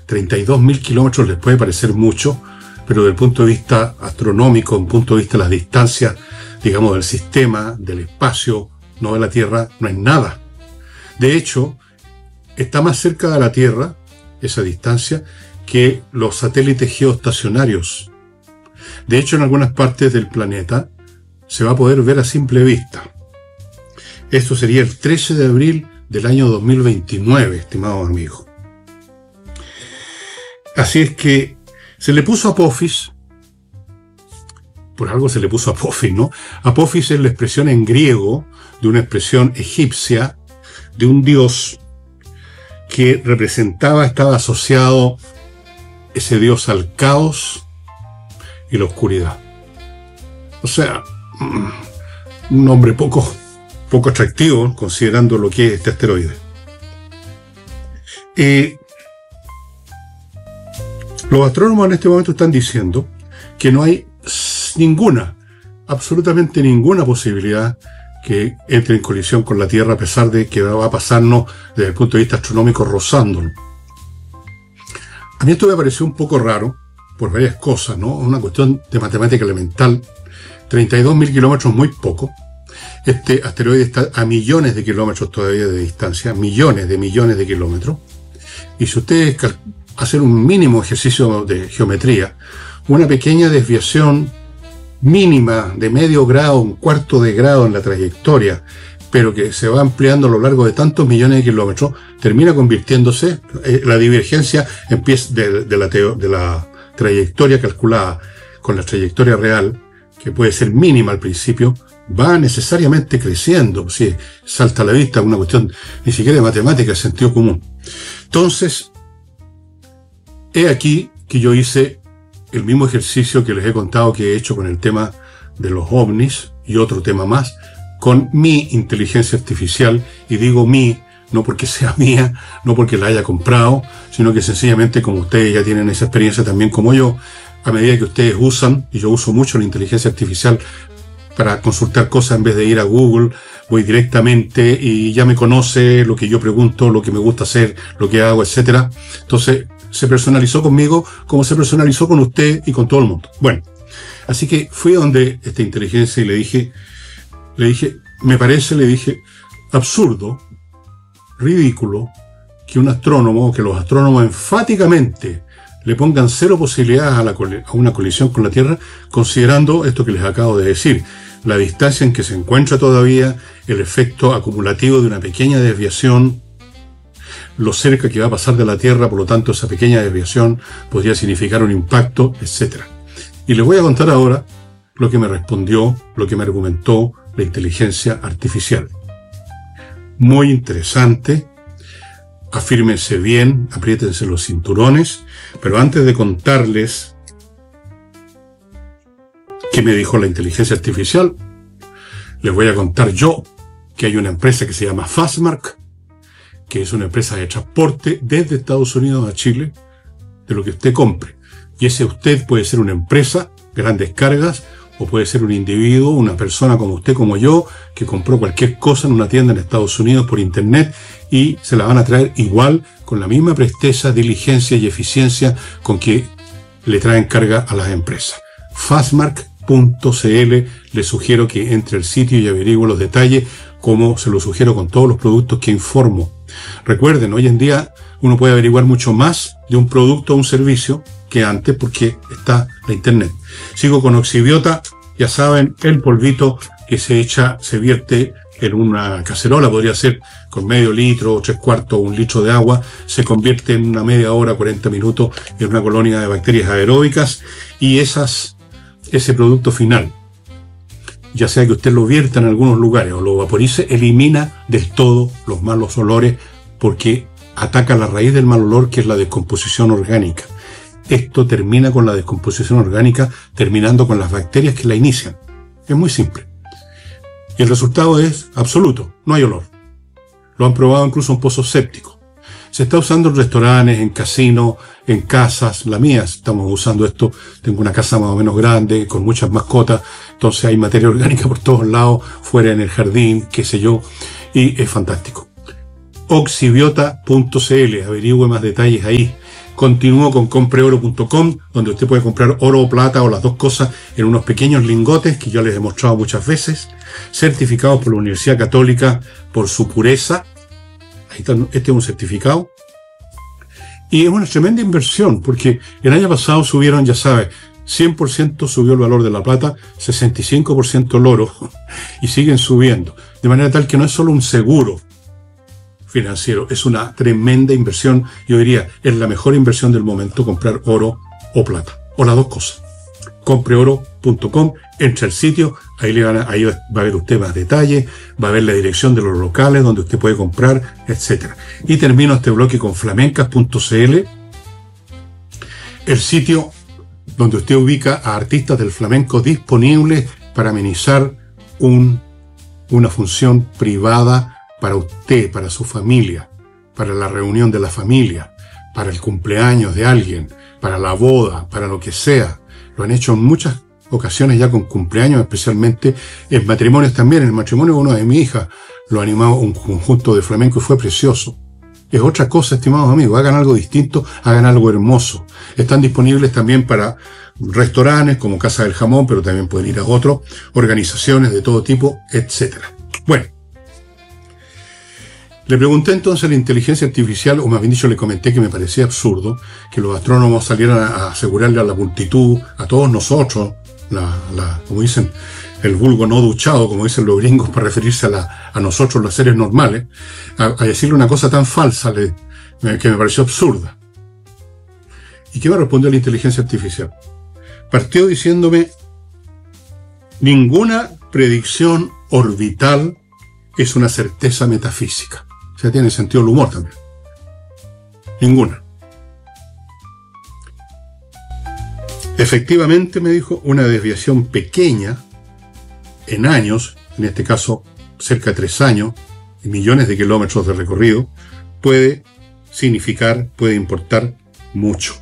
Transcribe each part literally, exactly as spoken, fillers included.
treinta y dos mil kilómetros les puede parecer mucho, pero desde el punto de vista astronómico, desde el punto de vista de las distancias, digamos, del sistema, del espacio, no de la Tierra, no es nada. De hecho, está más cerca de la Tierra, esa distancia, que los satélites geoestacionarios. De hecho, en algunas partes del planeta se va a poder ver a simple vista. Esto sería el trece de abril del año dos mil veintinueve, estimados amigos. Así es que se le puso Apophis, por algo se le puso Apophis, ¿no? Apophis es la expresión en griego de una expresión egipcia de un dios que representaba, estaba asociado ese dios al caos y la oscuridad. O sea, un nombre poco, poco atractivo considerando lo que es este asteroide. Eh, los astrónomos en este momento están diciendo que no hay ninguna, absolutamente ninguna posibilidad que entre en colisión con la Tierra, a pesar de que va a pasarnos desde el punto de vista astronómico rozándolo. A mí esto me pareció un poco raro por varias cosas, ¿no? Una cuestión de matemática elemental. treinta y dos mil kilómetros, muy poco. Este asteroide está a millones de kilómetros todavía de distancia, millones de millones de kilómetros. Y si ustedes hacen un mínimo ejercicio de geometría, una pequeña desviación mínima de medio grado, un cuarto de grado en la trayectoria, pero que se va ampliando a lo largo de tantos millones de kilómetros, termina convirtiéndose, eh, la divergencia empieza de, de, la teo, de la trayectoria calculada con la trayectoria real, que puede ser mínima al principio, va necesariamente creciendo. Si salta a la vista, una cuestión ni siquiera de matemática, es sentido común. Entonces, he aquí que yo hice el mismo ejercicio que les he contado que he hecho con el tema de los ovnis y otro tema más, con mi inteligencia artificial, y digo mi, no porque sea mía, no porque la haya comprado, sino que sencillamente como ustedes ya tienen esa experiencia también como yo, a medida que ustedes usan, y yo uso mucho la inteligencia artificial para consultar cosas en vez de ir a Google, voy directamente y ya me conoce lo que yo pregunto, lo que me gusta hacer, lo que hago, etcétera. Entonces, se personalizó conmigo como se personalizó con usted y con todo el mundo. Bueno, así que fui a donde esta inteligencia y le dije, le dije, me parece, le dije, absurdo, ridículo, que un astrónomo, que los astrónomos enfáticamente le pongan cero posibilidades a, la, a una colisión con la Tierra, considerando esto que les acabo de decir, la distancia en que se encuentra todavía, el efecto acumulativo de una pequeña desviación, lo cerca que va a pasar de la Tierra, por lo tanto esa pequeña desviación podría significar un impacto, etcétera. Y les voy a contar ahora lo que me respondió, lo que me argumentó la inteligencia artificial. Muy interesante, afírmense bien, apriétense los cinturones, pero antes de contarles qué me dijo la inteligencia artificial, les voy a contar yo que hay una empresa que se llama Fastmark, que es una empresa de transporte desde Estados Unidos a Chile, de lo que usted compre. Y ese usted puede ser una empresa, grandes cargas, o puede ser un individuo, una persona como usted, como yo, que compró cualquier cosa en una tienda en Estados Unidos por internet y se la van a traer igual, con la misma presteza, diligencia y eficiencia con que le traen carga a las empresas. Fastmark punto c l, le sugiero que entre al sitio y averigüe los detalles, como se lo sugiero con todos los productos que informo. Recuerden, hoy en día uno puede averiguar mucho más de un producto o un servicio que antes porque está la internet. Sigo con Oxibiota, ya saben, el polvito que se echa, se vierte en una cacerola, podría ser con medio litro, tres cuartos, un litro de agua, se convierte en una media hora, cuarenta minutos en una colonia de bacterias aeróbicas, y esas, ese producto final, ya sea que usted lo vierta en algunos lugares o lo vaporice, elimina del todo los malos olores porque ataca la raíz del mal olor, que es la descomposición orgánica. Esto termina con la descomposición orgánica, terminando con las bacterias que la inician. Es muy simple. Y el resultado es absoluto, no hay olor. Lo han probado incluso en pozos sépticos. Se está usando en restaurantes, en casinos, en casas. La mía, estamos usando esto. Tengo una casa más o menos grande, con muchas mascotas. Entonces hay materia orgánica por todos lados, fuera en el jardín, qué sé yo. Y es fantástico. oxibiota punto c l. Averigüe más detalles ahí. Continúo con compre oro punto com, donde usted puede comprar oro o plata o las dos cosas en unos pequeños lingotes que yo les he mostrado muchas veces, certificados por la Universidad Católica por su pureza. Ahí está, este es un certificado. Y es una tremenda inversión, porque el año pasado subieron, ya sabes, cien por ciento subió el valor de la plata, sesenta y cinco por ciento el oro, y siguen subiendo. De manera tal que no es solo un seguro financiero, es una tremenda inversión. Yo diría, es la mejor inversión del momento comprar oro o plata, o las dos cosas. compre oro punto com, entra al sitio, ahí, le van a, ahí va a ver usted más detalles, va a ver la dirección de los locales donde usted puede comprar, etcétera. Y termino este bloque con flamencas punto c l, el sitio donde usted ubica a artistas del flamenco disponibles para amenizar un, una función privada para usted, para su familia, para la reunión de la familia, para el cumpleaños de alguien, para la boda, para lo que sea. Lo han hecho en muchas ocasiones ya con cumpleaños, especialmente en matrimonios también. En el matrimonio de uno de mi hija lo animó un conjunto de flamenco y fue precioso. Es otra cosa, estimados amigos. Hagan algo distinto, hagan algo hermoso. Están disponibles también para restaurantes como Casa del Jamón, pero también pueden ir a otros, organizaciones de todo tipo, etcétera. Bueno, le pregunté entonces a la inteligencia artificial, o más bien dicho le comenté que me parecía absurdo que los astrónomos salieran a asegurarle a la multitud, a todos nosotros, la, la, como dicen, el vulgo no duchado, como dicen los gringos para referirse a, la, a nosotros los seres normales, a, a decirle una cosa tan falsa le, que me pareció absurda. ¿Y qué me respondió la inteligencia artificial? Partió diciéndome: ninguna predicción orbital es una certeza metafísica. O sea, tiene sentido el humor también. Ninguna. Efectivamente, me dijo, una desviación pequeña en años, en este caso cerca de tres años, y millones de kilómetros de recorrido, puede significar, puede importar mucho.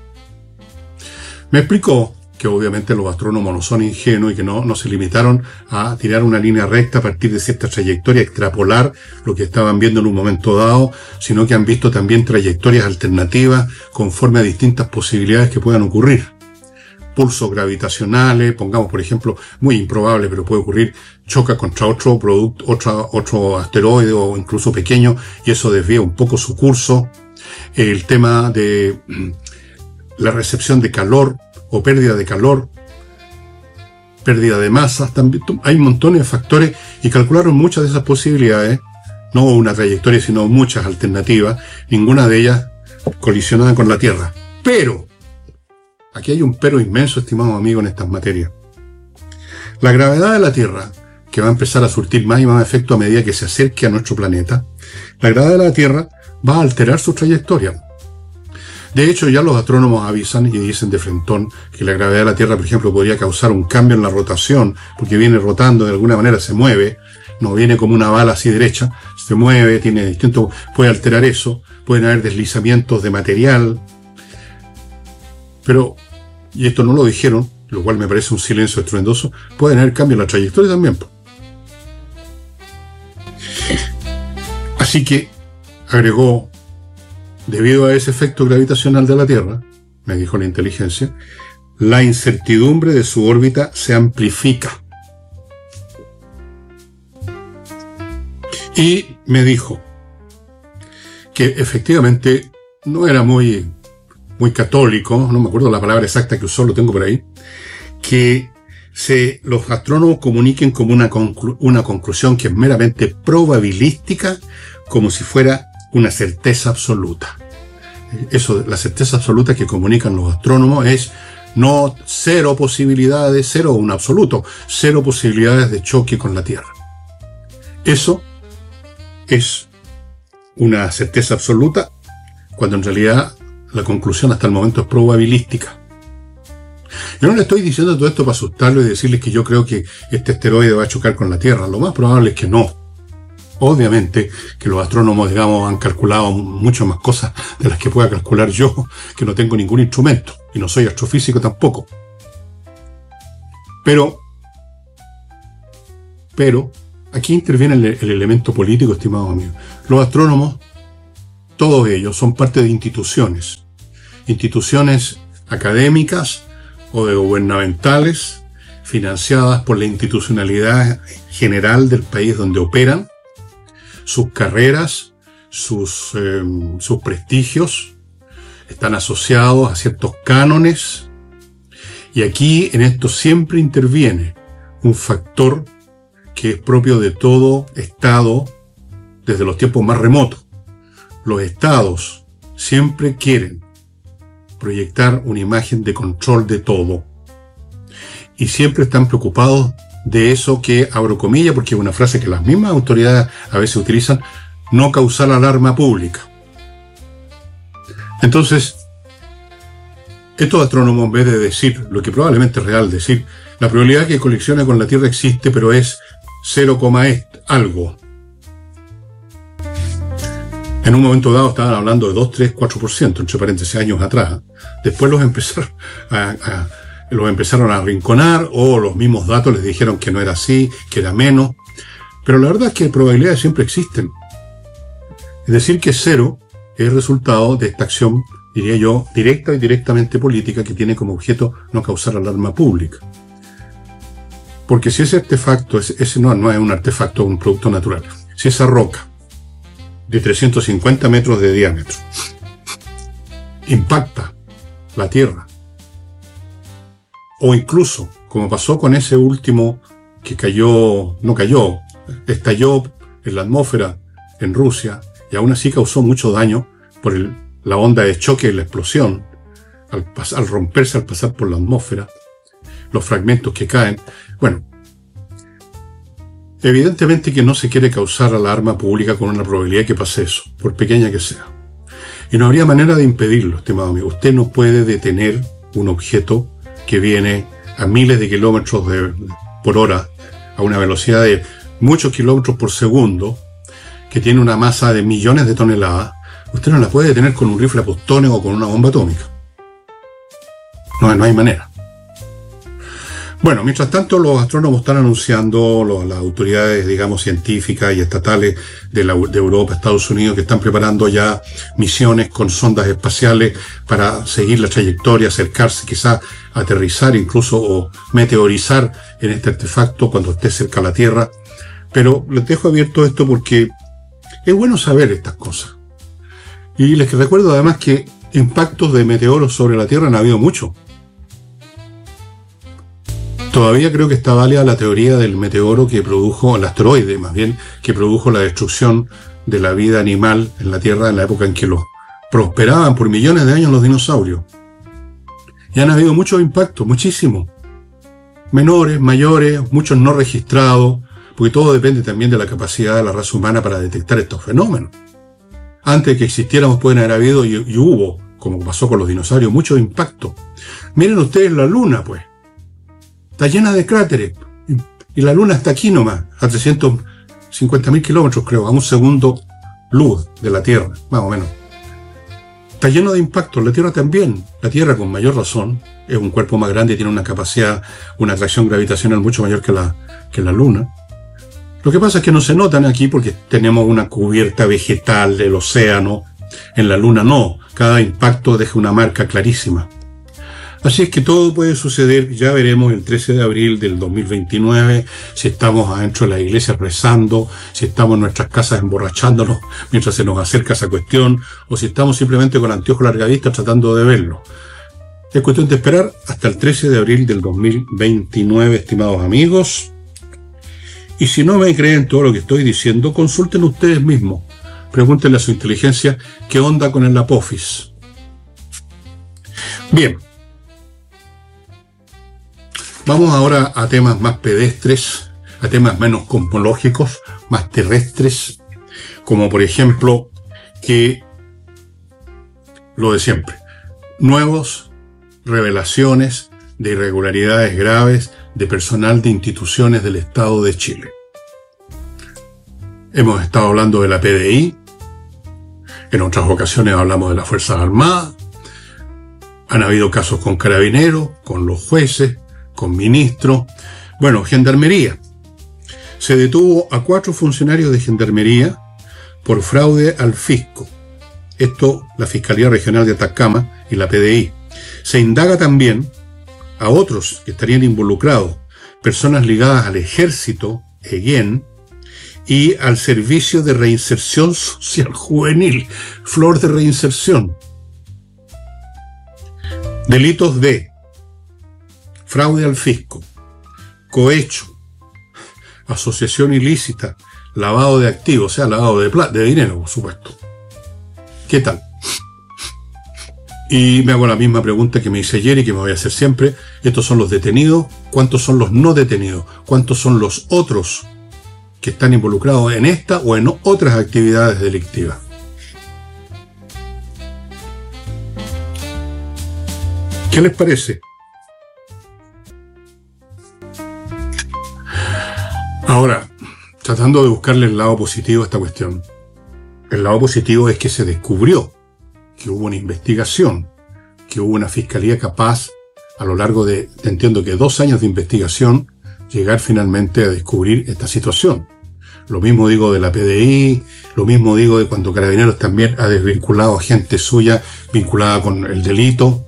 Me explicó que obviamente los astrónomos no son ingenuos y que no, no se limitaron a tirar una línea recta a partir de cierta trayectoria, extrapolar lo que estaban viendo en un momento dado, sino que han visto también trayectorias alternativas conforme a distintas posibilidades que puedan ocurrir. Pulsos gravitacionales, pongamos por ejemplo, muy improbable, pero puede ocurrir, choca contra otro producto, otro, otro asteroide o incluso pequeño, y eso desvía un poco su curso. El tema de la recepción de calor o pérdida de calor, pérdida de masa, también hay montones de factores y calcularon muchas de esas posibilidades, no una trayectoria, sino muchas alternativas, ninguna de ellas colisionada con la Tierra. Pero, aquí hay un pero inmenso, estimado amigo, en estas materias. La gravedad de la Tierra, que va a empezar a surtir más y más efecto a medida que se acerque a nuestro planeta, la gravedad de la Tierra va a alterar su trayectoria. De hecho, ya los astrónomos avisan y dicen de frentón que la gravedad de la Tierra, por ejemplo, podría causar un cambio en la rotación, porque viene rotando, de alguna manera se mueve, no viene como una bala así derecha, se mueve, tiene distinto, puede alterar eso, pueden haber deslizamientos de material. Pero, y esto no lo dijeron, lo cual me parece un silencio estruendoso, pueden haber cambios en la trayectoria también. Así que, agregó, debido a ese efecto gravitacional de la Tierra, me dijo la inteligencia, la incertidumbre de su órbita se amplifica. Y me dijo que efectivamente no era muy, muy católico, no me acuerdo la palabra exacta que usó, lo tengo por ahí, que se, los astrónomos comuniquen como una, conclu, una conclusión que es meramente probabilística, como si fuera una certeza absoluta. Eso, la certeza absoluta que comunican los astrónomos es no cero posibilidades, cero un absoluto, cero posibilidades de choque con la Tierra. Eso es una certeza absoluta, cuando en realidad la conclusión hasta el momento es probabilística. Yo no le estoy diciendo todo esto para asustarlo y decirles que yo creo que este asteroide va a chocar con la Tierra. Lo más probable es que no. Obviamente que los astrónomos, digamos, han calculado muchas más cosas de las que pueda calcular yo, que no tengo ningún instrumento, y no soy astrofísico tampoco. Pero, pero, aquí interviene el, el elemento político, estimados amigos. Los astrónomos, todos ellos, son parte de instituciones, instituciones académicas o de gubernamentales, financiadas por la institucionalidad general del país donde operan, sus carreras, sus, eh, sus prestigios, están asociados a ciertos cánones, y aquí en esto siempre interviene un factor que es propio de todo Estado desde los tiempos más remotos. Los Estados siempre quieren proyectar una imagen de control de todo. Y siempre están preocupados de eso que, abro comillas, porque es una frase que las mismas autoridades a veces utilizan, no causar alarma pública. Entonces, estos astrónomos, en vez de decir, lo que probablemente es real, decir, la probabilidad que colisione con la Tierra existe, pero es cero, algo. En un momento dado estaban hablando de dos, tres, cuatro por ciento, entre paréntesis, años atrás. Después los empezaron a, a, los empezaron a arrinconar, o los mismos datos les dijeron que no era así, que era menos. Pero la verdad es que probabilidades siempre existen. Es decir, que cero es el resultado de esta acción, diría yo, directa y directamente política, que tiene como objeto no causar alarma pública. Porque si ese artefacto, ese, ese no, no es un artefacto, un producto natural, si esa roca de trescientos cincuenta metros de diámetro impacta la Tierra, o incluso, como pasó con ese último que cayó, no cayó, estalló en la atmósfera en Rusia, y aún así causó mucho daño por el, la onda de choque y la explosión, al, al romperse, al pasar por la atmósfera, los fragmentos que caen. Bueno, evidentemente que no se quiere causar alarma pública con una probabilidad que pase eso, por pequeña que sea. Y no habría manera de impedirlo, estimado amigo. Usted no puede detener un objeto que viene a miles de kilómetros de, por hora, a una velocidad de muchos kilómetros por segundo, que tiene una masa de millones de toneladas. Usted no la puede detener con un rifle a pistones o con una bomba atómica. No, no hay manera. Bueno, mientras tanto, los astrónomos están anunciando, los, las autoridades, digamos, científicas y estatales de, la, de Europa, Estados Unidos, que están preparando ya misiones con sondas espaciales para seguir la trayectoria, acercarse, quizás aterrizar incluso o meteorizar en este artefacto cuando esté cerca a la Tierra. Pero les dejo abierto esto porque es bueno saber estas cosas. Y les recuerdo además que impactos de meteoros sobre la Tierra han habido muchos. Todavía creo que está válida la teoría del meteoro que produjo, el asteroide más bien, que produjo la destrucción de la vida animal en la Tierra en la época en que los prosperaban por millones de años los dinosaurios. Y han habido muchos impactos, muchísimos. Menores, mayores, muchos no registrados, porque todo depende también de la capacidad de la raza humana para detectar estos fenómenos. Antes de que existiéramos pueden haber habido y, y hubo, como pasó con los dinosaurios, muchos impactos. Miren ustedes la Luna, pues. Está llena de cráteres. Y la Luna está aquí nomás, a trescientos cincuenta mil kilómetros, creo, a un segundo luz de la Tierra, más o menos. Está lleno de impactos. La Tierra también. La Tierra, con mayor razón, es un cuerpo más grande y tiene una capacidad, una atracción gravitacional mucho mayor que la, que la Luna. Lo que pasa es que no se notan aquí porque tenemos una cubierta vegetal del océano. En la Luna no. Cada impacto deja una marca clarísima. Así es que todo puede suceder. Ya veremos el trece de abril del dos mil veintinueve si estamos adentro de la iglesia rezando, si estamos en nuestras casas emborrachándonos mientras se nos acerca esa cuestión, o si estamos simplemente con anteojos largavistas tratando de verlo. Es cuestión de esperar hasta el trece de abril del dos mil veintinueve, estimados amigos. Y si no me creen todo lo que estoy diciendo, consulten ustedes mismos. Pregúntenle a su inteligencia qué onda con el Apophis. Bien. Vamos ahora a temas más pedestres, a temas menos cosmológicos, más terrestres, como por ejemplo que lo de siempre, nuevos revelaciones de irregularidades graves de personal de instituciones del Estado de Chile. Hemos estado hablando de la P D I, en otras ocasiones hablamos de las Fuerzas Armadas, han habido casos con carabineros, con los jueces, con ministros, bueno, gendarmería. Se detuvo a cuatro funcionarios de Gendarmería por fraude al fisco. Esto, la Fiscalía Regional de Atacama y la P D I. Se indaga también a otros que estarían involucrados, personas ligadas al Ejército, E G E N, y al Servicio de Reinserción Social Juvenil, Flor de Reinserción. Delitos de fraude al fisco, cohecho, asociación ilícita, lavado de activos, o sea, lavado de plata, de dinero, por supuesto. ¿Qué tal? Y me hago la misma pregunta que me hice ayer y que me voy a hacer siempre. Estos son los detenidos. ¿Cuántos son los no detenidos? ¿Cuántos son los otros que están involucrados en esta o en otras actividades delictivas? ¿Qué les parece? Ahora, tratando de buscarle el lado positivo a esta cuestión. El lado positivo es que se descubrió que hubo una investigación, que hubo una fiscalía capaz, a lo largo de, entiendo que dos años de investigación, llegar finalmente a descubrir esta situación. Lo mismo digo de la P D I, lo mismo digo de cuando Carabineros también ha desvinculado a gente suya vinculada con el delito.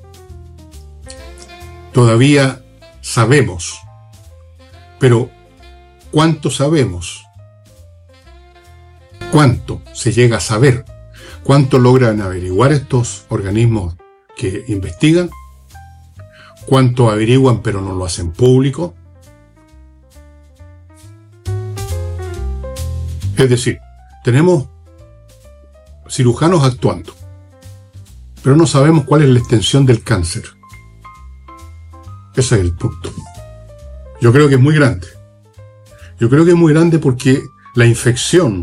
Todavía sabemos, pero ¿cuánto sabemos? ¿Cuánto se llega a saber? ¿Cuánto logran averiguar estos organismos que investigan? ¿Cuánto averiguan pero no lo hacen público? Es decir, tenemos cirujanos actuando, pero no sabemos cuál es la extensión del cáncer. Ese es el punto. Yo creo que es muy grande. Yo creo que es muy grande porque la infección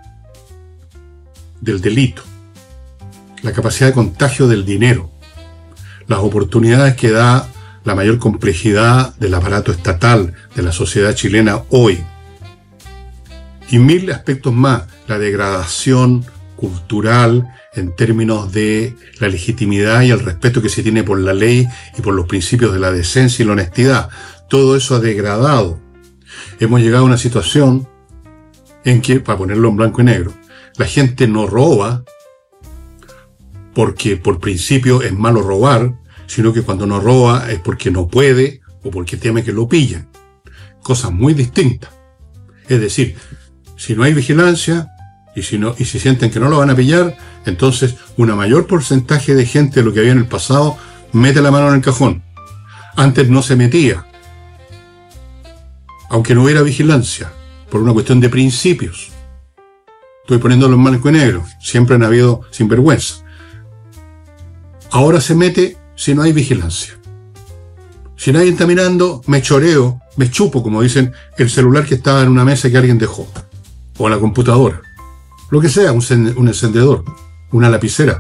del delito, la capacidad de contagio del dinero, las oportunidades que da la mayor complejidad del aparato estatal de la sociedad chilena hoy, y mil aspectos más, la degradación cultural en términos de la legitimidad y el respeto que se tiene por la ley y por los principios de la decencia y la honestidad, todo eso ha degradado. Hemos llegado a una situación en que, para ponerlo en blanco y negro, la gente no roba porque por principio es malo robar, sino que cuando no roba es porque no puede o porque teme que lo pillen. Cosas muy distintas. Es decir, si no hay vigilancia y si, no, y si sienten que no lo van a pillar, entonces un mayor porcentaje de gente de lo que había en el pasado mete la mano en el cajón. Antes no se metía, aunque no hubiera vigilancia, por una cuestión de principios. Estoy poniéndolo en blanco y negro. Siempre han habido sinvergüenza. Ahora se mete si no hay vigilancia. Si nadie está mirando, me choreo, me chupo, como dicen, el celular que estaba en una mesa que alguien dejó. O la computadora. Lo que sea, un, un encendedor, una lapicera.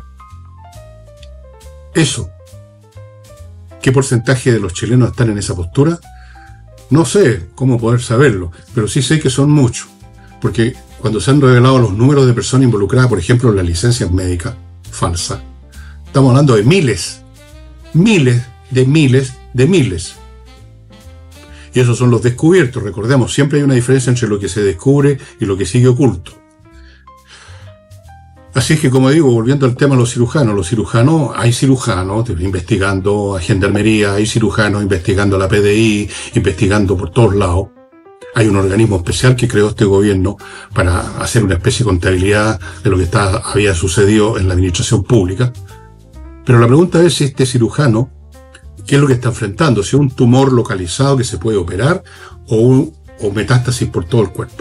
Eso. ¿Qué porcentaje de los chilenos están en esa postura? No sé cómo poder saberlo, pero sí sé que son muchos. Porque cuando se han revelado los números de personas involucradas, por ejemplo, en las licencias médicas falsas, estamos hablando de miles, miles de miles de miles. Y esos son los descubiertos. Recordemos, siempre hay una diferencia entre lo que se descubre y lo que sigue oculto. Así es que, como digo, volviendo al tema de los cirujanos, los cirujanos, hay cirujanos investigando a Gendarmería, hay cirujanos investigando a la P D I, investigando por todos lados. Hay un organismo especial que creó este gobierno para hacer una especie de contabilidad de lo que está, había sucedido en la administración pública. Pero la pregunta es si este cirujano, ¿qué es lo que está enfrentando? Si es un tumor localizado que se puede operar o, un, o metástasis por todo el cuerpo.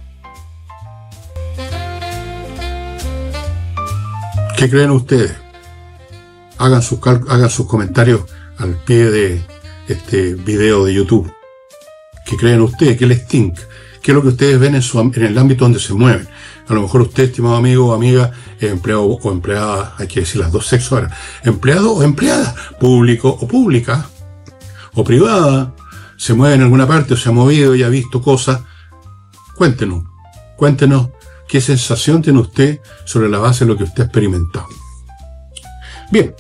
¿Qué creen ustedes? Hagan sus, hagan sus comentarios al pie de este video de YouTube. ¿Qué creen ustedes? ¿Qué les tinca? ¿Qué es lo que ustedes ven en, su, en el ámbito donde se mueven? A lo mejor usted, estimado amigo o amiga, es empleado o empleada, hay que decir las dos sexos ahora, empleado o empleada, público o pública, o privada, se mueve en alguna parte o se ha movido y ha visto cosas. Cuéntenos, cuéntenos qué sensación tiene usted sobre la base de lo que usted ha experimentado. Bien.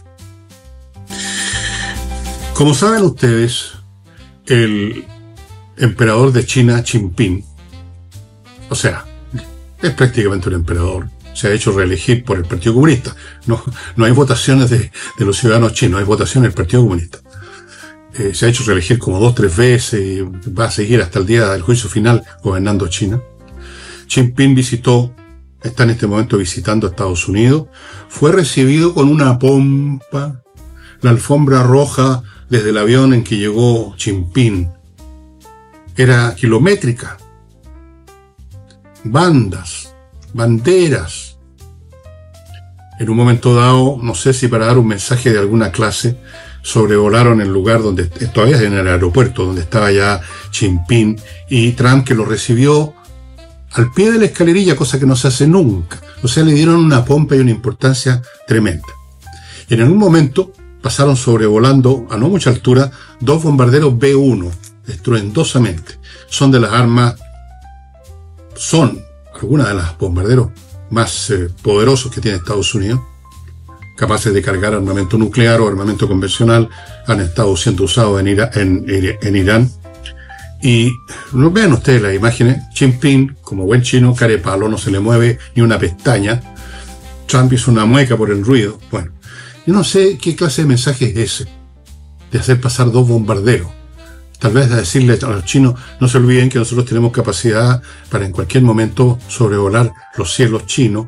Como saben ustedes, el emperador de China, Jinping, o sea, es prácticamente un emperador, se ha hecho reelegir por el Partido Comunista. No, no hay votaciones de, de los ciudadanos chinos, hay votaciones del Partido Comunista. Eh, se ha hecho reelegir como dos, tres veces y va a seguir hasta el día del juicio final gobernando China. Jinping visitó, está en este momento visitando Estados Unidos, fue recibido con una pompa, la alfombra roja desde el avión en que llegó Jinping era kilométrica. Bandas, banderas. En un momento dado, no sé si para dar un mensaje de alguna clase, sobrevolaron el lugar donde, todavía en el aeropuerto, donde estaba ya Jinping y Trump, que lo recibió al pie de la escalerilla, cosa que no se hace nunca. O sea, le dieron una pompa y una importancia tremenda. Y en algún momento pasaron sobrevolando, a no mucha altura, dos bombarderos B uno, estruendosamente. Son de las armas, son algunas de las bombarderos más eh, poderosos que tiene Estados Unidos, capaces de cargar armamento nuclear o armamento convencional, han estado siendo usados en, Ira, en, en Irán. Y no vean ustedes las imágenes, Jinping, como buen chino, carepalo, no se le mueve ni una pestaña. Trump hizo una mueca por el ruido. Bueno, yo no sé qué clase de mensaje es ese, de hacer pasar dos bombarderos. Tal vez de decirle a los chinos, no se olviden que nosotros tenemos capacidad para en cualquier momento sobrevolar los cielos chinos.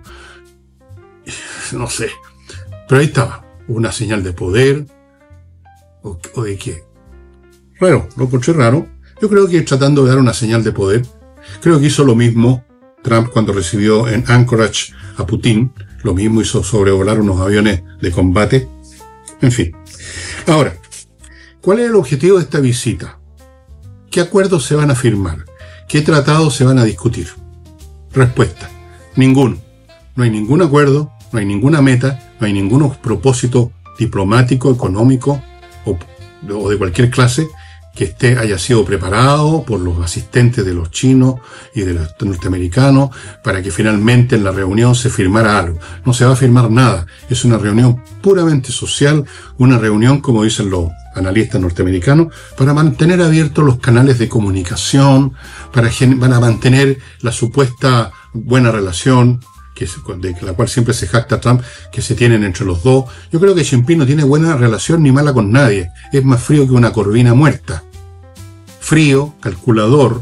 No sé. Pero ahí estaba, una señal de poder, o, o de qué. Raro, lo encontré raro. Yo creo que tratando de dar una señal de poder, creo que hizo lo mismo Trump cuando recibió en Anchorage a Putin, lo mismo hizo sobrevolar unos aviones de combate. En fin. Ahora, ¿cuál es el objetivo de esta visita? ¿Qué acuerdos se van a firmar? ¿Qué tratados se van a discutir? Respuesta, ninguno. No hay ningún acuerdo, no hay ninguna meta, no hay ningún propósito diplomático, económico o, o de cualquier clase que esté, haya sido preparado por los asistentes de los chinos y de los norteamericanos para que finalmente en la reunión se firmara algo. No se va a firmar nada. Es una reunión puramente social, una reunión, como dicen los analistas norteamericanos, para mantener abiertos los canales de comunicación, para, para mantener la supuesta buena relación que es, de la cual siempre se jacta Trump, que se tienen entre los dos. Yo creo que Jinping no tiene buena relación ni mala con nadie. Es más frío que una corvina muerta. Frío, calculador.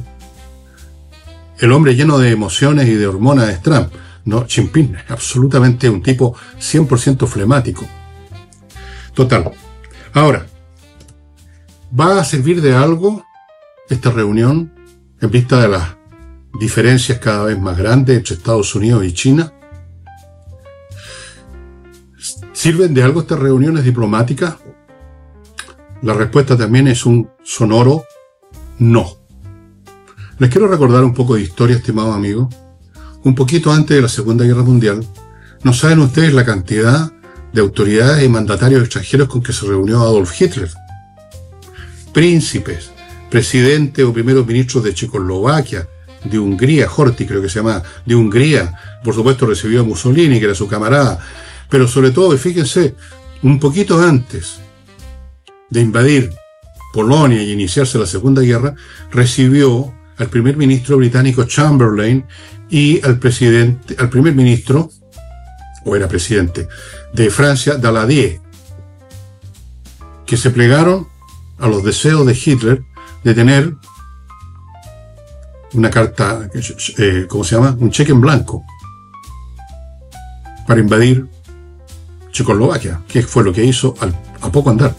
El hombre lleno de emociones y de hormonas es Trump. No, Jinping es absolutamente un tipo cien por ciento flemático. Total. Ahora, ¿va a servir de algo esta reunión en vista de las diferencias cada vez más grandes entre Estados Unidos y China? ¿Sirven de algo estas reuniones diplomáticas? La respuesta también es un sonoro no. Les quiero recordar un poco de historia, estimados amigos. Un poquito antes de la Segunda Guerra Mundial, ¿no saben ustedes la cantidad de autoridades y mandatarios extranjeros con que se reunió Adolf Hitler? Príncipes, presidentes o primeros ministros de Checoslovaquia, de Hungría, Horthy creo que se llama, de Hungría, por supuesto recibió a Mussolini, que era su camarada, pero sobre todo, fíjense, un poquito antes de invadir Polonia y iniciarse la Segunda Guerra, recibió al primer ministro británico Chamberlain y al presidente, al primer ministro, o era presidente, de Francia, Daladier, que se plegaron a los deseos de Hitler de tener una carta, eh, ¿cómo se llama? Un cheque en blanco para invadir Checoslovaquia, que fue lo que hizo al, a poco andar.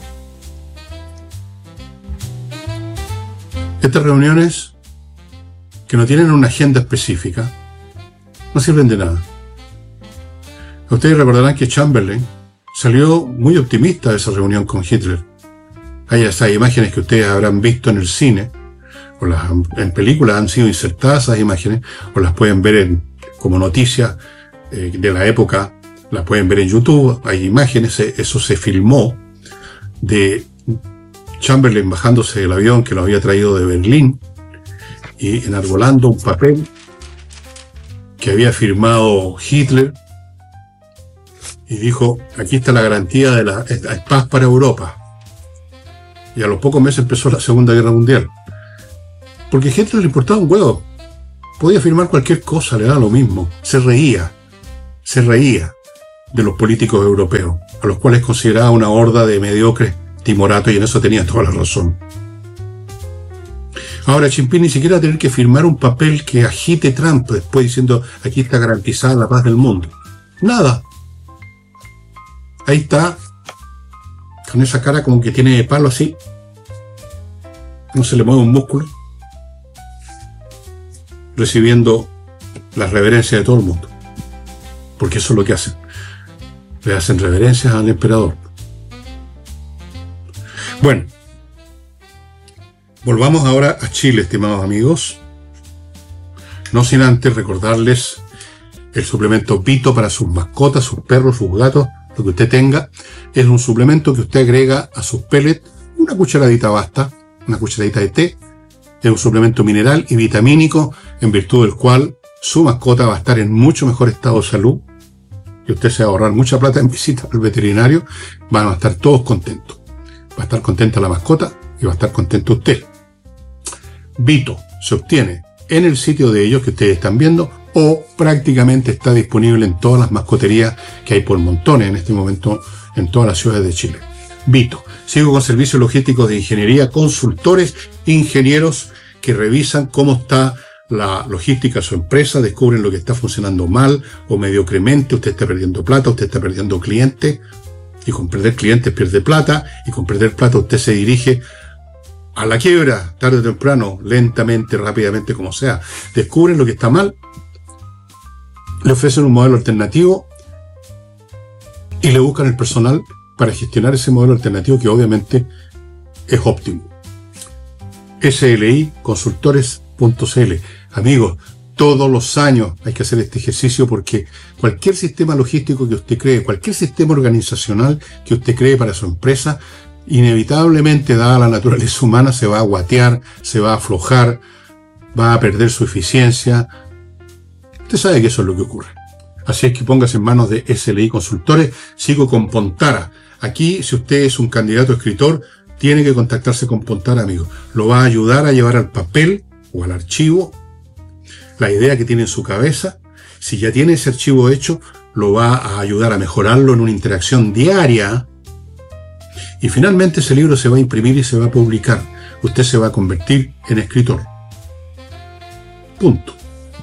Estas reuniones que no tienen una agenda específica no sirven de nada. Ustedes recordarán que Chamberlain salió muy optimista de esa reunión con Hitler. Hay esas imágenes que ustedes habrán visto en el cine, o las, en películas han sido insertadas esas imágenes, o las pueden ver en, como noticias eh, de la época, las pueden ver en YouTube. Hay imágenes, eso se filmó de Chamberlain bajándose del avión que lo había traído de Berlín y enarbolando un papel que había firmado Hitler y dijo, aquí está la garantía de la, la paz para Europa. Y a los pocos meses empezó la Segunda Guerra Mundial. Porque a Hitler le importaba un huevo. Podía afirmar cualquier cosa, le daba lo mismo. Se reía, se reía de los políticos europeos, a los cuales consideraba una horda de mediocres timoratos, y en eso tenía toda la razón. Ahora, Jinping ni siquiera va a tener que firmar un papel que agite Trump después diciendo aquí está garantizada la paz del mundo. Nada. Ahí está, con esa cara como que tiene palo así. No se le mueve un músculo. Recibiendo la reverencia de todo el mundo. Porque eso es lo que hacen. Le hacen reverencias al emperador. Bueno. Volvamos ahora a Chile, estimados amigos. No sin antes recordarles el suplemento Vito para sus mascotas, sus perros, sus gatos, lo que usted tenga. Es un suplemento que usted agrega a sus pellets. Una cucharadita basta, una cucharadita de té. Es un suplemento mineral y vitamínico en virtud del cual su mascota va a estar en mucho mejor estado de salud. Y usted se va a ahorrar mucha plata en visitas al veterinario. Van a estar todos contentos. Va a estar contenta la mascota y va a estar contento usted. Vito se obtiene en el sitio de ellos que ustedes están viendo o prácticamente está disponible en todas las mascoterías que hay por montones en este momento en todas las ciudades de Chile. Vito. Sigo con servicios logísticos de ingeniería, consultores, ingenieros que revisan cómo está la logística de su empresa, descubren lo que está funcionando mal o mediocremente, usted está perdiendo plata, usted está perdiendo clientes, y con perder clientes pierde plata, y con perder plata usted se dirige a la quiebra, tarde o temprano, lentamente, rápidamente, como sea. Descubren lo que está mal, le ofrecen un modelo alternativo y le buscan el personal para gestionar ese modelo alternativo que obviamente es óptimo. S L I Consultores punto c l. Amigos, todos los años hay que hacer este ejercicio porque cualquier sistema logístico que usted cree, cualquier sistema organizacional que usted cree para su empresa, inevitablemente, dada la naturaleza humana, se va a guatear, se va a aflojar, va a perder su eficiencia. Usted sabe que eso es lo que ocurre. Así es que póngase en manos de S L I Consultores. Sigo con Pontara. Aquí, si usted es un candidato a escritor, tiene que contactarse con Pontara, amigo. Lo va a ayudar a llevar al papel o al archivo la idea que tiene en su cabeza. Si ya tiene ese archivo hecho, lo va a ayudar a mejorarlo en una interacción diaria. Y finalmente ese libro se va a imprimir y se va a publicar. Usted se va a convertir en escritor. Punto.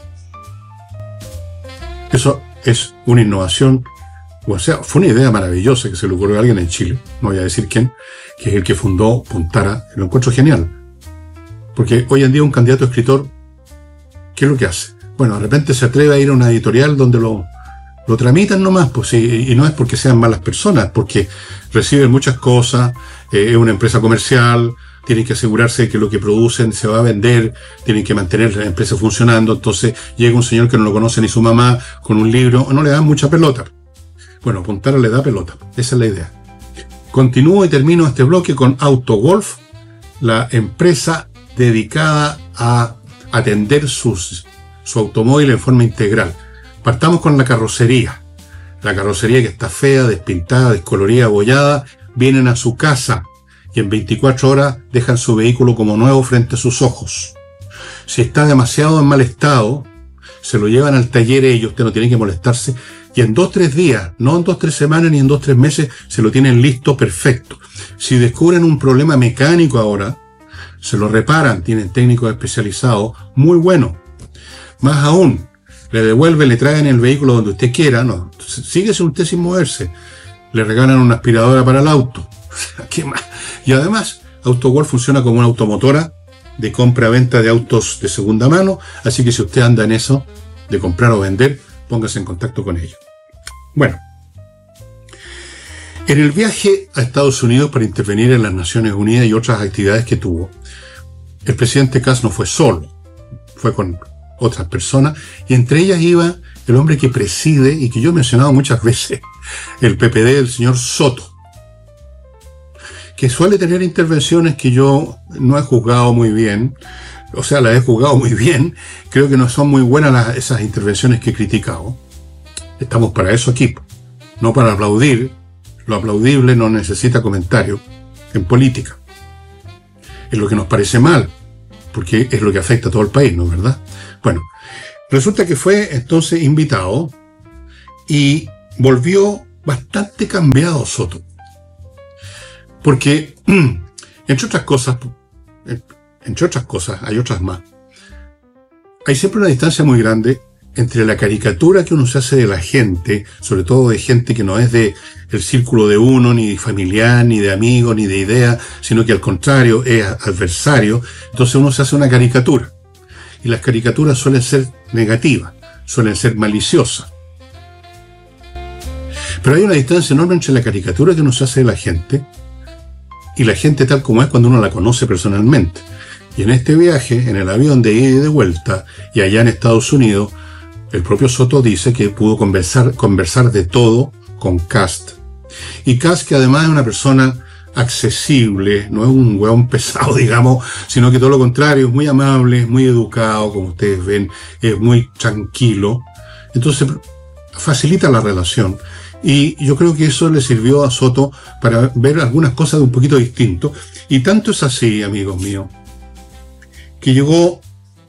Eso es una innovación. O sea, fue una idea maravillosa que se le ocurrió a alguien en Chile, no voy a decir quién, que es el que fundó Pontara. Lo encuentro genial. Porque hoy en día un candidato a escritor, ¿qué es lo que hace? Bueno, de repente se atreve a ir a una editorial donde lo, lo tramitan nomás, pues, y, y no es porque sean malas personas, porque reciben muchas cosas, eh, es una empresa comercial, tienen que asegurarse de que lo que producen se va a vender, tienen que mantener la empresa funcionando, entonces llega un señor que no lo conoce ni su mamá con un libro, no le dan mucha pelota. Bueno, Pontara le da pelota, esa es la idea. Continúo y termino este bloque con AutoGolf, la empresa dedicada a atender sus, su automóvil en forma integral. Partamos con la carrocería. La carrocería que está fea, despintada, descolorida, abollada, vienen a su casa y en veinticuatro horas dejan su vehículo como nuevo frente a sus ojos. Si está demasiado en mal estado, se lo llevan al taller ellos, usted no tiene que molestarse, y en dos, tres días, no en dos, tres semanas ni en dos, tres meses, se lo tienen listo perfecto. Si descubren un problema mecánico ahora, se lo reparan, tienen técnicos especializados, muy buenos. Más aún, le devuelven, le traen el vehículo donde usted quiera, no, síguese usted sin moverse, le regalan una aspiradora para el auto. ¿Qué más? Y además, AutoGolf funciona como una automotora de compra-venta de autos de segunda mano, así que si usted anda en eso, de comprar o vender, póngase en contacto con ellos. Bueno, en el viaje a Estados Unidos para intervenir en las Naciones Unidas y otras actividades que tuvo, el presidente Kass no fue solo, fue con otras personas, y entre ellas iba el hombre que preside, y que yo he mencionado muchas veces, el P P D del señor Soto, que suele tener intervenciones que yo no he juzgado muy bien, o sea, las he juzgado muy bien, creo que no son muy buenas las, esas intervenciones que he criticado. Estamos para eso aquí, no para aplaudir. Lo aplaudible no necesita comentario en política. Es lo que nos parece mal, porque es lo que afecta a todo el país, ¿no es verdad? Bueno, resulta que fue entonces invitado y volvió bastante cambiado Soto. Porque, entre otras cosas, entre otras cosas, hay otras más, hay siempre una distancia muy grande entre la caricatura que uno se hace de la gente, sobre todo de gente que no es de el círculo de uno, ni familiar, ni de amigo, ni de idea, sino que al contrario es adversario. Entonces uno se hace una caricatura. Y las caricaturas suelen ser negativas, suelen ser maliciosas. Pero hay una distancia enorme entre la caricatura que uno se hace de la gente y la gente tal como es cuando uno la conoce personalmente. Y en este viaje, en el avión de ida y de vuelta, y allá en Estados Unidos, el propio Soto dice que pudo conversar, conversar de todo con Kast. Y Kast, que además es una persona accesible, no es un hueón pesado, digamos, sino que todo lo contrario, es muy amable, muy educado, como ustedes ven, es muy tranquilo. Entonces, facilita la relación. Y yo creo que eso le sirvió a Soto para ver algunas cosas de un poquito distinto. Y tanto es así, amigos míos, que llegó,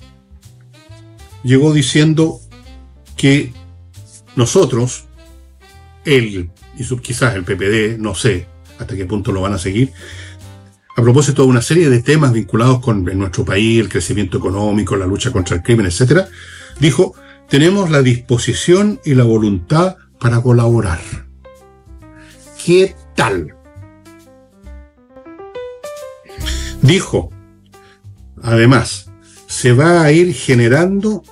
llegó diciendo que nosotros, él y su, quizás el P P D, no sé hasta qué punto lo van a seguir, a propósito de una serie de temas vinculados con nuestro país, el crecimiento económico, la lucha contra el crimen, etcétera, dijo, tenemos la disposición y la voluntad para colaborar. ¿Qué tal? Dijo, además, se va a ir generando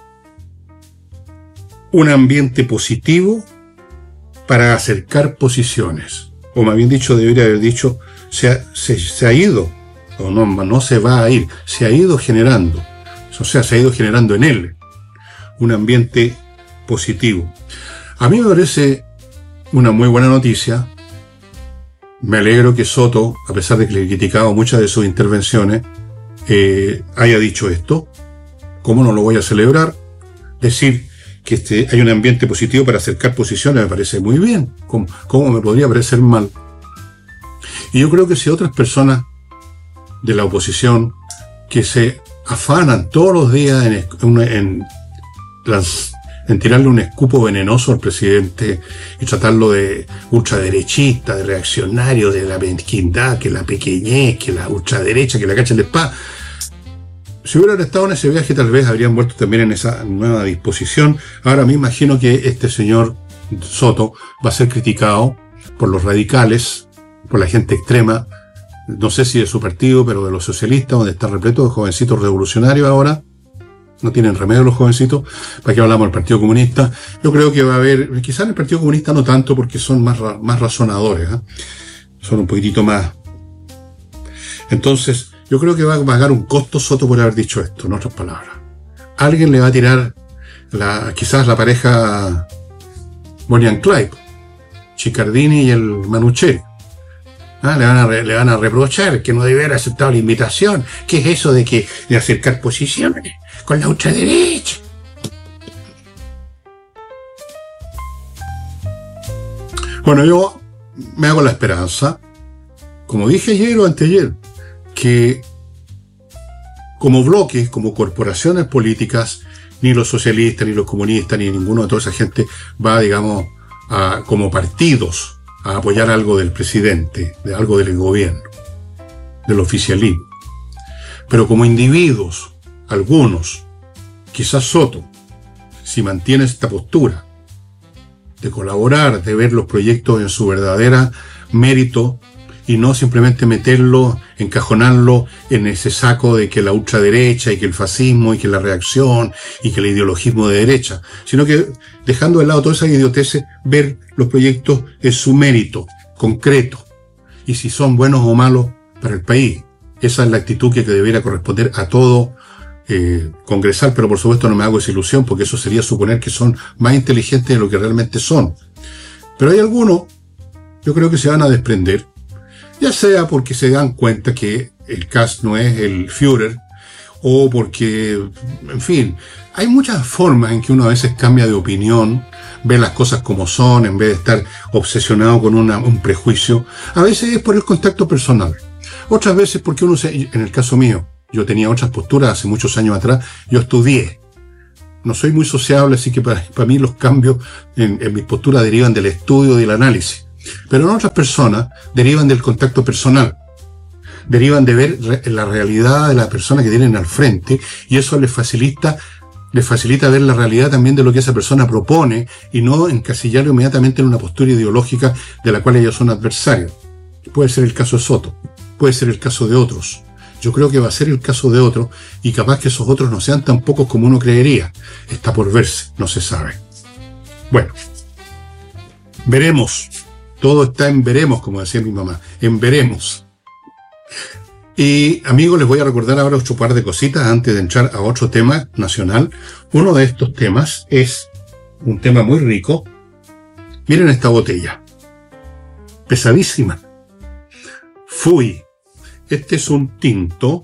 un ambiente positivo para acercar posiciones. O más bien dicho, debería haber dicho, se ha, se, se ha ido, o no, no se va a ir, se ha ido generando. O sea, se ha ido generando en él un ambiente positivo. A mí me parece una muy buena noticia. Me alegro que Soto, a pesar de que le he criticado muchas de sus intervenciones, eh, haya dicho esto. ¿Cómo no lo voy a celebrar? Decir que este, hay un ambiente positivo para acercar posiciones me parece muy bien. ¿Cómo, cómo me podría parecer mal? Y yo creo que si otras personas de la oposición que se afanan todos los días en, en, en, las, en tirarle un escupo venenoso al presidente y tratarlo de ultraderechista, de reaccionario, de la mezquindad, que la pequeñez, que la ultraderecha, que la cacha de espada. Si hubieran estado en ese viaje, tal vez habrían vuelto también en esa nueva disposición. Ahora me imagino que este señor Soto va a ser criticado por los radicales, por la gente extrema, no sé si de su partido, pero de los socialistas, donde está repleto de jovencitos revolucionarios ahora. No tienen remedio los jovencitos. ¿Para qué hablamos del Partido Comunista? Yo creo que va a haber, quizás en el Partido Comunista no tanto, porque son más, más razonadores, ¿eh? Son un poquitito más. Entonces, yo creo que va a pagar un costo Soto por haber dicho esto, en otras palabras. Alguien le va a tirar la, quizás la pareja Bonnie and Clyde, Chiccardini y el Manuchelli. Ah, le van a re, le van a reprochar que no debe haber aceptado la invitación. ¿Qué es eso de que de acercar posiciones con la ultraderecha? Bueno, yo me hago la esperanza, como dije ayer o anteayer, que como bloques, como corporaciones políticas, ni los socialistas, ni los comunistas, ni ninguno de toda esa gente va, digamos, a, como partidos, a apoyar algo del presidente, de algo del gobierno, del oficialismo. Pero como individuos, algunos, quizás Soto, si mantiene esta postura de colaborar, de ver los proyectos en su verdadera mérito, y no simplemente meterlo, encajonarlo en ese saco de que la ultraderecha y que el fascismo y que la reacción y que el ideologismo de derecha, sino que dejando de lado toda esa idiotez, ver los proyectos en su mérito concreto y si son buenos o malos para el país. Esa es la actitud que debería corresponder a todo eh, congresal, pero por supuesto no me hago esa ilusión porque eso sería suponer que son más inteligentes de lo que realmente son. Pero hay algunos, yo creo que se van a desprender, ya sea porque se dan cuenta que el Kast no es el Führer, o porque, en fin, hay muchas formas en que uno a veces cambia de opinión, ve las cosas como son, en vez de estar obsesionado con una, un prejuicio. A veces es por el contacto personal, otras veces porque uno, se, en el caso mío, Yo tenía otras posturas hace muchos años atrás. Yo estudié. No soy muy sociable, así que para, para mí los cambios en, en mis posturas derivan del estudio y del análisis. Pero en otras personas derivan del contacto personal. Derivan de ver re, la realidad de la persona que tienen al frente, y eso les facilita, les facilita ver la realidad también de lo que esa persona propone, y no encasillarlo inmediatamente en una postura ideológica de la cual ellos son adversarios. Puede ser el caso de Soto, puede ser el caso de otros. Yo creo que va a ser el caso de otros, y capaz que esos otros no sean tan pocos como uno creería. Está por verse, no se sabe. Bueno, veremos. Todo está en veremos, como decía mi mamá, en veremos. Y amigos, les voy a recordar ahora otro par de cositas antes de entrar a otro tema nacional. Uno de estos temas es un tema muy rico. Miren esta botella. Pesadísima. Fui. Este es un tinto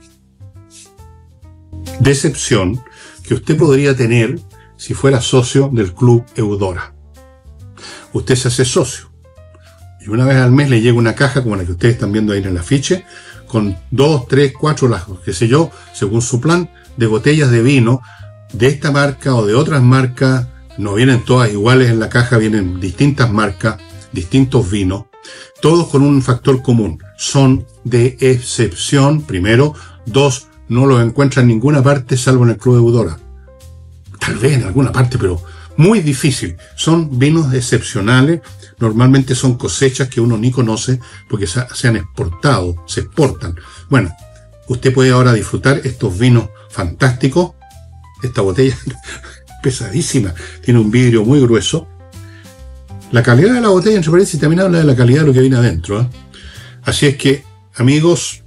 de excepción que usted podría tener si fuera socio del Club Eudora. Usted se hace socio y una vez al mes le llega una caja como la que ustedes están viendo ahí en el afiche, con dos, tres, cuatro, las, qué sé yo, según su plan, de botellas de vino de esta marca o de otras marcas. No vienen todas iguales en la caja, vienen distintas marcas, distintos vinos, todos con un factor común. Son de excepción, primero. Dos, no los encuentran en ninguna parte salvo en el Club Eudora. Tal vez en alguna parte, pero muy difícil. Son vinos excepcionales. Normalmente son cosechas que uno ni conoce porque se han exportado, se exportan. Bueno, usted puede ahora disfrutar estos vinos fantásticos. Esta botella pesadísima, tiene un vidrio muy grueso. La calidad de la botella, entre paréntesis, también habla de la calidad de lo que viene adentro, ¿eh? Así es que, amigos,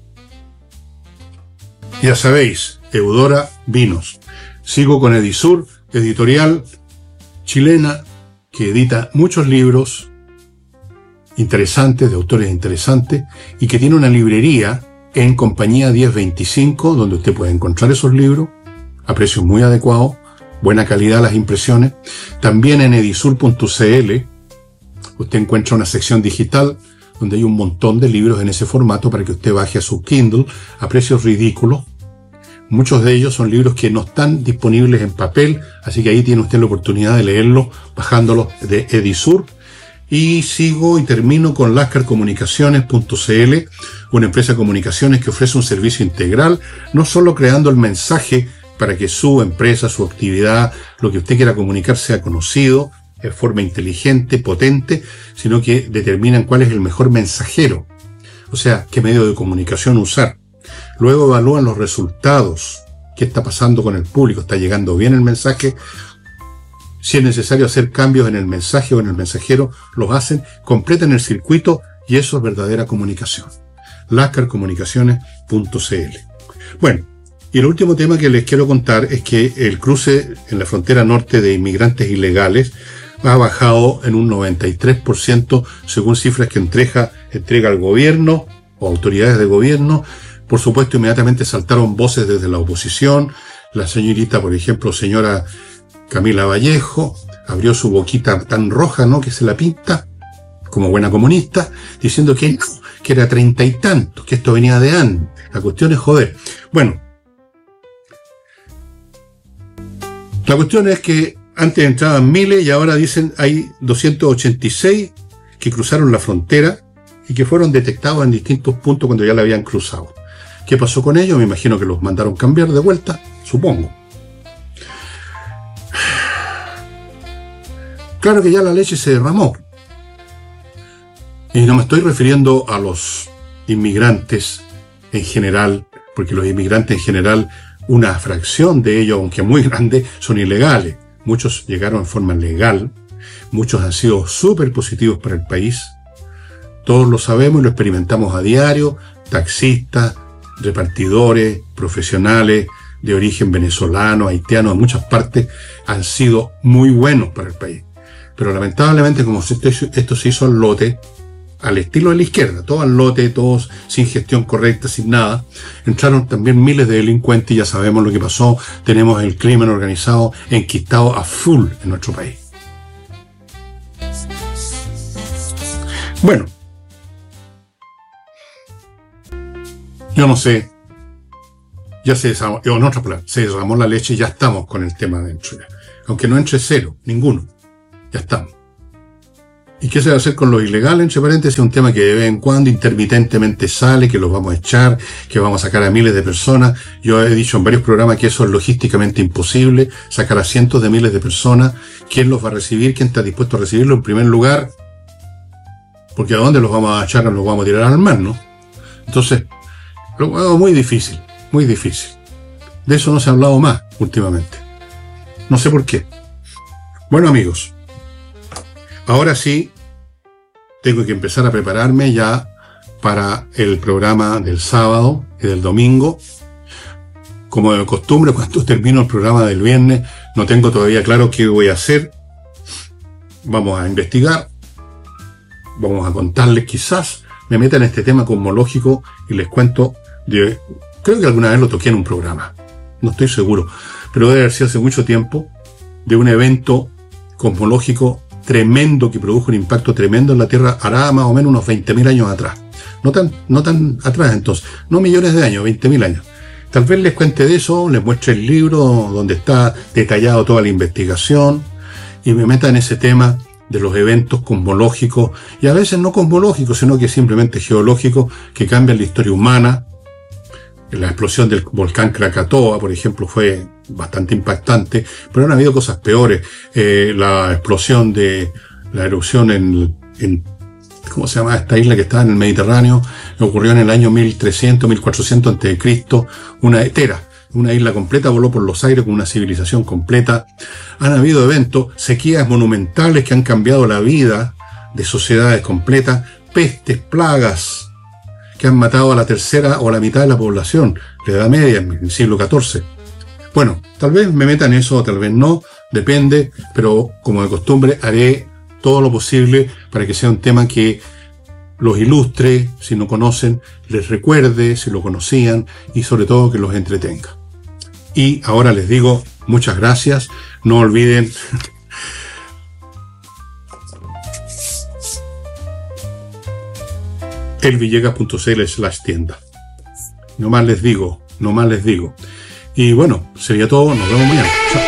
ya sabéis, Eudora Vinos. Sigo con Edisur, editorial chilena que edita muchos libros interesantes, de autores interesantes, y que tiene una librería en Compañía diez veinticinco, donde usted puede encontrar esos libros a precios muy adecuados, buena calidad las impresiones. También en edisur punto cl usted encuentra una sección digital donde hay un montón de libros en ese formato para que usted baje a su Kindle a precios ridículos. Muchos de ellos son libros que no están disponibles en papel, así que ahí tiene usted la oportunidad de leerlos bajándolos de Edisur. Y sigo y termino con lascar comunicaciones punto cl, una empresa de comunicaciones que ofrece un servicio integral, no solo creando el mensaje para que su empresa, su actividad, lo que usted quiera comunicar sea conocido de forma inteligente, potente, sino que determinan cuál es el mejor mensajero, o sea, qué medio de comunicación usar. Luego evalúan los resultados, qué está pasando con el público, está llegando bien el mensaje. Si es necesario hacer cambios en el mensaje o en el mensajero, los hacen, completan el circuito y eso es verdadera comunicación. lascar comunicaciones punto cl. Bueno, y el último tema que les quiero contar es que el cruce en la frontera norte de inmigrantes ilegales ha bajado en un noventa y tres por ciento según cifras que entrega, entrega el gobierno o autoridades de gobierno. Por supuesto, inmediatamente saltaron voces desde la oposición. La señorita, por ejemplo, señora Camila Vallejo, abrió su boquita tan roja, ¿no?, que se la pinta, como buena comunista, diciendo que no, que era treinta y tantos, que esto venía de antes. La cuestión es joder. Bueno, la cuestión es que antes entraban miles y ahora dicen hay doscientos ochenta y seis que cruzaron la frontera y que fueron detectados en distintos puntos cuando ya la habían cruzado. ¿Qué pasó con ellos? Me imagino que los mandaron cambiar de vuelta, supongo. Claro que ya la leche se derramó. Y no me estoy refiriendo a los inmigrantes en general, porque los inmigrantes en general, una fracción de ellos, aunque muy grande, son ilegales. Muchos llegaron en forma legal, muchos han sido súper positivos para el país. Todos lo sabemos y lo experimentamos a diario. Taxistas, repartidores, profesionales de origen venezolano, haitiano, de muchas partes, han sido muy buenos para el país. Pero lamentablemente, como esto, esto se hizo al lote, al estilo de la izquierda, todo al lote, todos sin gestión correcta, sin nada, entraron también miles de delincuentes y ya sabemos lo que pasó. Tenemos el crimen organizado enquistado a full en nuestro país. Bueno, yo no sé ya se desarmó, en otras palabras, se derramó la leche y ya estamos con el tema dentro ya. Aunque no entre cero, ninguno, ya estamos. ¿Y qué se va a hacer con los ilegales? Entre paréntesis, un tema que de vez en cuando intermitentemente sale, que los vamos a echar, que vamos a sacar a miles de personas. Yo he dicho en varios programas que eso es logísticamente imposible, sacar a cientos de miles de personas. ¿Quién los va a recibir? ¿Quién está dispuesto a recibirlo? En primer lugar, porque ¿a dónde los vamos a echar? Los vamos a tirar al mar, ¿no? Entonces, lo veo muy difícil, muy difícil. De eso no se ha hablado más últimamente. No sé por qué. Bueno, amigos, ahora sí, tengo que empezar a prepararme ya para el programa del sábado y del domingo. Como de costumbre, cuando termino el programa del viernes, no tengo todavía claro qué voy a hacer. Vamos a investigar. Vamos a contarles, quizás me meta en este tema cosmológico y les cuento de... Creo que alguna vez lo toqué en un programa. No estoy seguro. Pero debe haber sido hace mucho tiempo, de un evento cosmológico tremendo que produjo un impacto tremendo en la Tierra, hará más o menos unos veinte mil años atrás. No tan, no tan atrás entonces, no millones de años, veinte mil años. Tal vez les cuente de eso, les muestre el libro donde está detallado toda la investigación y me meta en ese tema de los eventos cosmológicos, y a veces no cosmológicos, sino que simplemente geológicos, que cambian la historia humana. La explosión del volcán Krakatoa, por ejemplo, fue bastante impactante, pero han habido cosas peores. Eh, la explosión de la erupción en, en, ¿cómo se llama? Esta isla que está en el Mediterráneo, ocurrió en el año mil trescientos, mil cuatrocientos antes de Cristo, una Tera, una isla completa, voló por los aires con una civilización completa. Han habido eventos, sequías monumentales que han cambiado la vida de sociedades completas, pestes, plagas, que han matado a la tercera o a la mitad de la población, la Edad Media, en el siglo catorce. Bueno, tal vez me meta en eso, tal vez no, depende, pero como de costumbre haré todo lo posible para que sea un tema que los ilustre, si no conocen, les recuerde, si lo conocían, y sobre todo que los entretenga. Y ahora les digo muchas gracias, no olviden... elvillegas punto c l slash tienda. No más les digo, no más les digo. Y bueno, sería todo, nos vemos mañana.